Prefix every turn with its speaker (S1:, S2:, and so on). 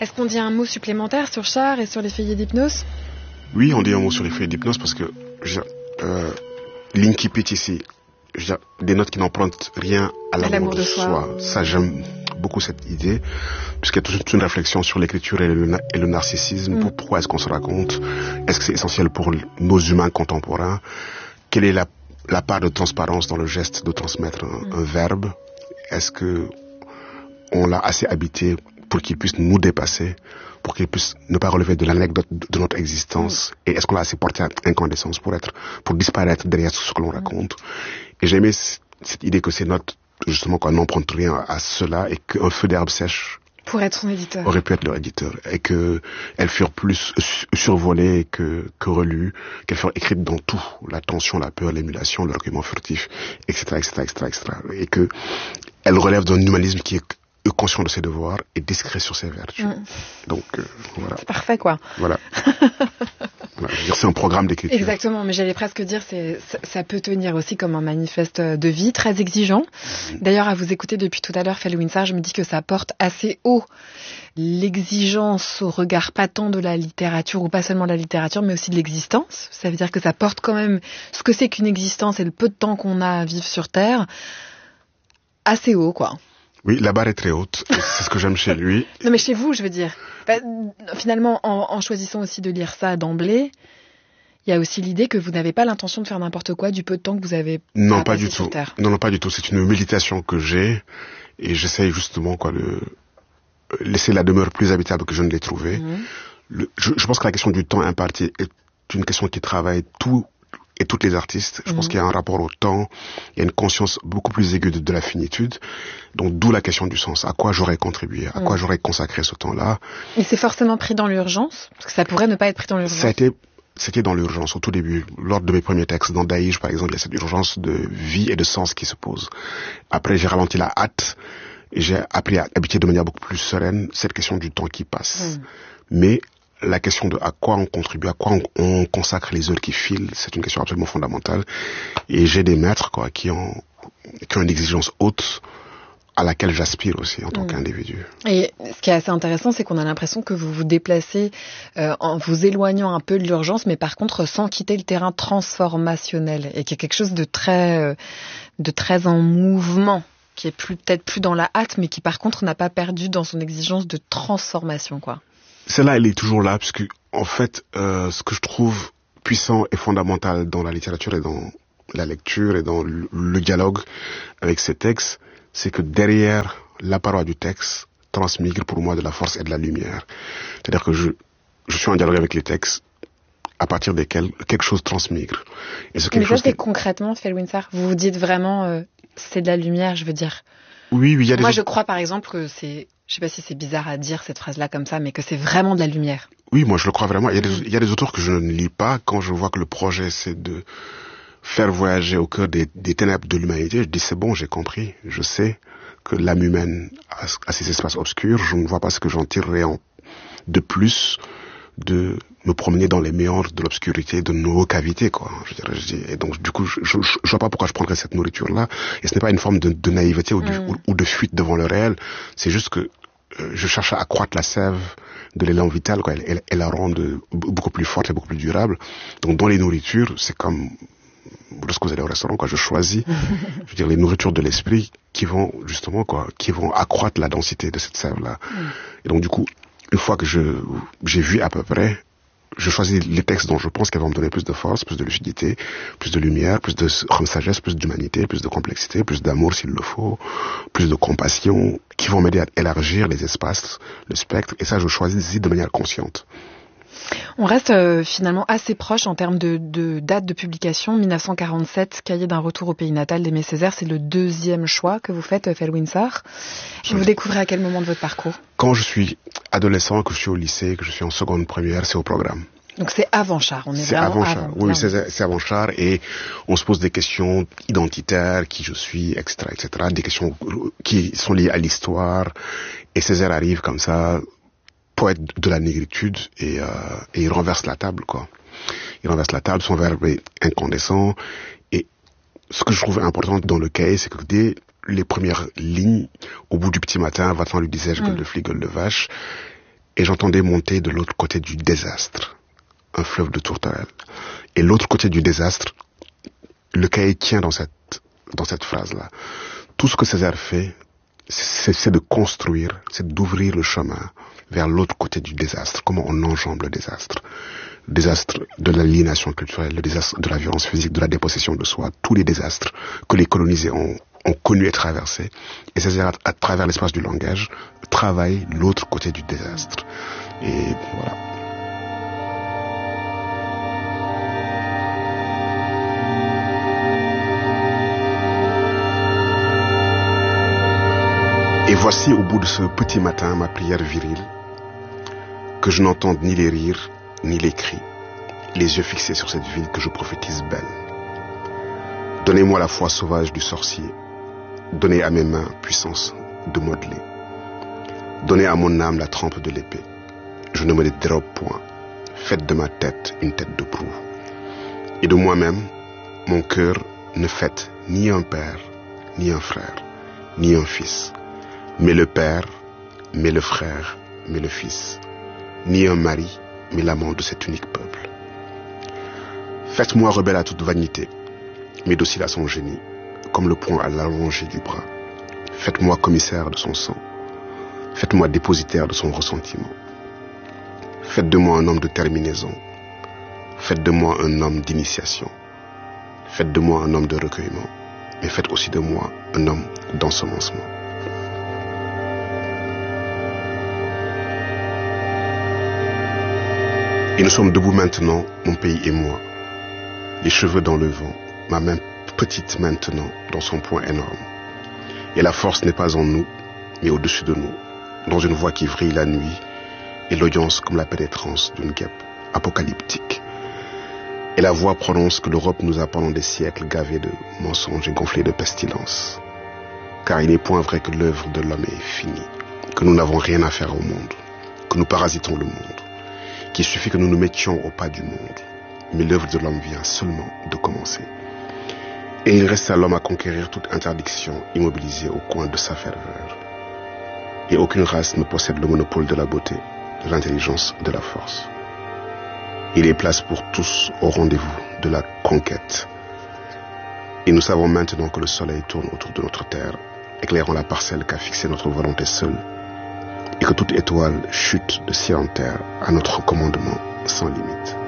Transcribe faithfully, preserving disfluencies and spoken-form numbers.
S1: Est-ce qu'on dit un mot supplémentaire sur Char et sur les feuillets d'hypnose?
S2: Oui, on dit un mot sur les feuillets d'hypnose parce que je, euh, l'incipit ici, je, des notes qui n'empruntent rien à l'amour, à l'amour de, de soi. soi. Ça, j'aime beaucoup cette idée, puisqu'il y a toute une réflexion sur l'écriture et le, et le narcissisme. Mm. Pourquoi est-ce qu'on se raconte? Est-ce que c'est essentiel pour nos humains contemporains? Quelle est la, la part de transparence dans le geste de transmettre un, mm. un verbe? Est-ce que on l'a assez habité pour qu'il puisse nous dépasser, pour qu'il puisse ne pas relever de l'anecdote de notre existence? Mm. Et est-ce qu'on l'a assez porté à incandescence pour être, pour disparaître derrière ce que l'on raconte? Mm. Et j'ai aimé cette idée que ces notes, justement, qu'on n'emprunte rien à cela et qu'un feu d'herbe sèche
S1: pour être son éditeur
S2: aurait pu être leur éditeur, et que elles furent plus survolées que, que relues, qu'elles furent écrites dans tout, la tension, la peur, l'émulation, le recueillement furtif, et cetera, et cetera, et cetera, et cetera, et que elles relèvent d'un humanisme qui est conscient de ses devoirs et discret sur ses vertus. Mm. Donc euh, voilà.
S1: C'est parfait, quoi.
S2: Voilà. Voilà, je veux dire, c'est un programme d'écriture.
S1: Exactement, mais j'allais presque dire, c'est, ça, ça peut tenir aussi comme un manifeste de vie, très exigeant. Mmh. D'ailleurs, à vous écouter depuis tout à l'heure, Fel Winsor, je me dis que ça porte assez haut l'exigence au regard pas tant de la littérature, ou pas seulement de la littérature, mais aussi de l'existence. Ça veut dire que ça porte quand même ce que c'est qu'une existence et le peu de temps qu'on a à vivre sur Terre, assez haut, quoi.
S2: Oui, la barre est très haute, c'est ce que j'aime chez lui.
S1: Non, mais chez vous, je veux dire. Bah, finalement, en, en choisissant aussi de lire ça d'emblée, il y a aussi l'idée que vous n'avez pas l'intention de faire n'importe quoi du peu de temps que vous avez
S2: non, pas du tout. Non, non, pas du tout. C'est une méditation que j'ai, et j'essaye justement, quoi, de laisser la demeure plus habitable que je ne l'ai trouvée. Mmh. Le, je, je pense que la question du temps imparti est une question qui travaille tout et toutes les artistes. Je mmh. pense qu'il y a un rapport au temps, il y a une conscience beaucoup plus aiguë de, de la finitude. Donc d'où la question du sens. À quoi j'aurais contribué? À mmh. quoi j'aurais consacré ce temps-là?
S1: Et c'est forcément pris dans l'urgence? Parce que ça pourrait ne pas être pris dans l'urgence.
S2: Ça a été, c'était dans l'urgence au tout début. Lors de mes premiers textes, dans Daïj par exemple, il y a cette urgence de vie et de sens qui se pose. Après, j'ai ralenti la hâte et j'ai appris à habiter de manière beaucoup plus sereine cette question du temps qui passe. Mmh. Mais la question de à quoi on contribue, à quoi on, on consacre les heures qui filent, c'est une question absolument fondamentale. Et j'ai des maîtres, quoi, qui ont, qui ont une exigence haute à laquelle j'aspire aussi en tant mmh. qu'individu.
S1: Et ce qui est assez intéressant, c'est qu'on a l'impression que vous vous déplacez euh, en vous éloignant un peu de l'urgence, mais par contre sans quitter le terrain transformationnel, et qu'il y a quelque chose de très, euh, de très en mouvement, qui est plus, peut-être plus dans la hâte, mais qui par contre n'a pas perdu dans son exigence de transformation, quoi.
S2: Celle-là, elle est toujours là, parce que, en fait, euh, ce que je trouve puissant et fondamental dans la littérature et dans la lecture et dans le, le dialogue avec ces textes, c'est que derrière la parole du texte transmigre pour moi de la force et de la lumière. C'est-à-dire que je, je suis en dialogue avec les textes à partir desquels quelque chose transmigre.
S1: Et ce quelque Mais chose ça, c'est qui... concrètement, Fel Winsor, vous vous dites vraiment, euh, c'est de la lumière, je veux dire.
S2: Oui, oui, il y a des...
S1: Moi, je crois, par exemple, que c'est... Je sais pas si c'est bizarre à dire cette phrase-là comme ça, mais que c'est vraiment de la lumière.
S2: Oui, moi je le crois vraiment. Il y a des, il y a des auteurs que je ne lis pas quand je vois que le projet c'est de faire voyager au cœur des, des ténèbres de l'humanité. Je dis c'est bon, j'ai compris. Je sais que l'âme humaine a, a ces espaces obscurs. Je ne vois pas ce que j'en tirerai en, de plus de me promener dans les méandres de l'obscurité de nos cavités, quoi. Je dirais, je dis, et donc du coup, je, je, je vois pas pourquoi je prendrais cette nourriture-là. Et ce n'est pas une forme de, de naïveté ou, du, mmh. ou, ou de fuite devant le réel. C'est juste que euh, je cherche à accroître la sève de l'élan vital, quoi, et, et, et la rendre beaucoup plus forte et beaucoup plus durable. Donc dans les nourritures, c'est comme lorsque vous allez au restaurant, quoi, je choisis, je veux dire, les nourritures de l'esprit qui vont justement, quoi, qui vont accroître la densité de cette sève-là. Mmh. Et donc du coup, une fois que je j'ai vu à peu près, je choisis les textes dont je pense qu'ils vont me donner plus de force, plus de lucidité, plus de lumière, plus de sagesse, plus d'humanité, plus de complexité, plus d'amour s'il le faut, plus de compassion, qui vont m'aider à élargir les espaces, le spectre, et ça je choisis de manière consciente.
S1: On reste euh, finalement assez proche en termes de, de date de publication. dix-neuf cent quarante-sept, Cahier d'un retour au pays natal d'Aimé Césaire, c'est le deuxième choix que vous faites, Fel Winsor. Je vous découvrez à quel moment de votre parcours?
S2: Quand je suis adolescent, que je suis au lycée, que je suis en seconde première, c'est au programme.
S1: Donc c'est avant Char, on est,
S2: c'est
S1: vraiment
S2: avant Char.
S1: avant.
S2: Oui, c'est, c'est avant Char, et on se pose des questions identitaires, qui je suis, et cetera, et cetera, des questions qui sont liées à l'histoire, et Césaire arrive comme ça, poète de la négritude, et, euh, et il renverse la table, quoi. Il renverse la table, son verbe est incandescent, et ce que je trouve important dans le cahier, c'est que dès les premières lignes, au bout du petit matin, va-t'en lui disais-je, gueule de flic, gueule de vache, et j'entendais monter de l'autre côté du désastre un fleuve de tourterelles. Et l'autre côté du désastre, le cahier tient dans cette, dans cette phrase-là. Tout ce que Césaire fait, c'est, c'est de construire, c'est d'ouvrir le chemin vers l'autre côté du désastre. Comment on enjambe le désastre. Le désastre de l'aliénation culturelle, le désastre de la violence physique, de la dépossession de soi, tous les désastres que les colonisés ont, ont connus et traversés. Et Césaire, à, à travers l'espace du langage, travaille l'autre côté du désastre. Et voilà. Et voici au bout de ce petit matin ma prière virile, que je n'entende ni les rires, ni les cris, les yeux fixés sur cette ville que je prophétise belle. Donnez-moi la foi sauvage du sorcier, donnez à mes mains puissance de modeler, donnez à mon âme la trempe de l'épée, je ne me les dérobe point, faites de ma tête une tête de proue, et de moi-même, mon cœur ne fête ni un père, ni un frère, ni un fils, mais le père, mais le frère, mais le fils, ni un mari, mais l'amant de cet unique peuple. Faites-moi rebelle à toute vanité, mais docile à son génie, comme le poing à l'allongée du bras. Faites-moi commissaire de son sang, faites-moi dépositaire de son ressentiment. Faites de moi un homme de terminaison, faites de moi un homme d'initiation, faites de moi un homme de recueillement, mais faites aussi de moi un homme d'ensemencement. Et nous sommes debout maintenant, mon pays et moi, les cheveux dans le vent, ma main petite maintenant dans son poing énorme. Et la force n'est pas en nous, mais au-dessus de nous, dans une voix qui vrille la nuit, et l'audience comme la pénétrance d'une guêpe apocalyptique. Et la voix prononce que l'Europe nous a pendant des siècles gavés de mensonges et gonflés de pestilence. Car il n'est point vrai que l'œuvre de l'homme est finie, que nous n'avons rien à faire au monde, que nous parasitons le monde, qu'il suffit que nous nous mettions au pas du monde. Mais l'œuvre de l'homme vient seulement de commencer. Et il reste à l'homme à conquérir toute interdiction immobilisée au coin de sa ferveur. Et aucune race ne possède le monopole de la beauté, de l'intelligence, de la force. Il est place pour tous au rendez-vous de la conquête. Et nous savons maintenant que le soleil tourne autour de notre terre, éclairant la parcelle qu'a fixée notre volonté seule, et que toute étoile chute de ciel en terre à notre commandement sans limite.